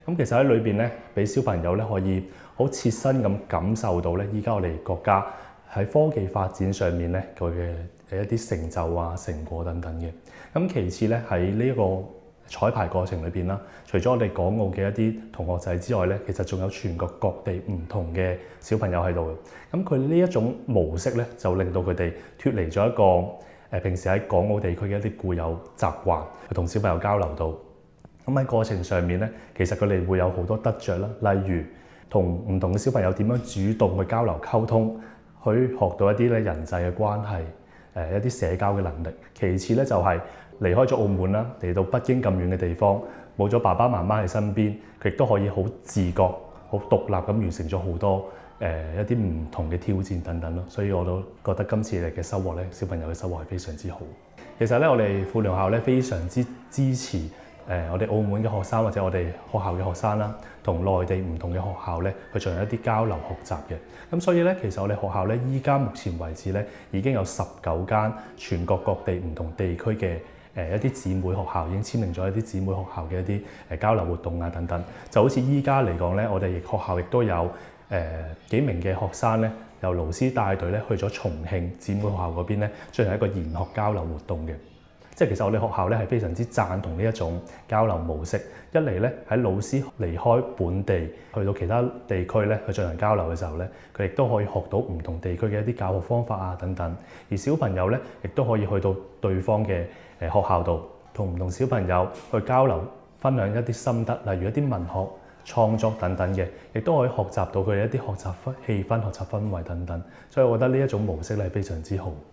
咁其實喺裏邊咧，俾小朋友咧可以好切身咁感受到咧，依家我哋國家喺科技發展上面咧佢嘅一啲成就啊、成果等等嘅。咁其次咧喺呢一個彩排過程裏邊啦，除咗我哋港澳嘅一啲同學仔之外咧，其實仲有全國各地唔同嘅小朋友喺度嘅。咁佢呢一種模式咧，就令到佢哋脫離咗一個平時喺港澳地區嘅一啲固有習慣，去同小朋友交流到。咁喺過程上面咧，其實佢哋會有好多得着啦，例如同唔同嘅小朋友點樣主動去交流溝通，去學到一啲咧人際嘅關係，一啲社交嘅能力。其次咧就係離開咗澳門啦，嚟到北京咁遠嘅地方，冇咗爸爸媽媽喺身邊，佢亦都可以好自覺、好獨立咁完成咗好多一啲唔同嘅挑戰等等咯。所以我都覺得今次嚟嘅收穫咧，小朋友嘅收穫係非常之好。其實咧，我哋富聯學校咧非常之支持我哋澳門嘅學生或者我哋學校嘅學生啦，同內地唔同嘅學校咧去進行一啲交流學習嘅。咁所以咧，其實我哋學校咧依家目前為止咧已經有19間全國各地唔同地區嘅一啲姊妹學校已經簽訂咗一啲姊妹學校嘅一啲交流活動啊等等。就好似依家嚟講咧，我哋學校亦都有幾名嘅學生咧，由老師帶隊咧去咗重慶姊妹學校嗰邊咧進行一個研學交流活動嘅。即係其實我哋學校咧係非常之贊同呢一種交流模式。一嚟咧喺老師離開本地去到其他地區咧去進行交流嘅時候咧，佢亦都可以學到唔同地區嘅一啲教學方法啊等等。而小朋友咧亦都可以去到對方嘅學校度，同唔同小朋友去交流，分享一啲心得，例如一啲文學創作等等嘅，亦都可以學習到佢哋一啲學習氣氛、學習氛圍等等。所以我覺得呢一種模式咧係非常之好。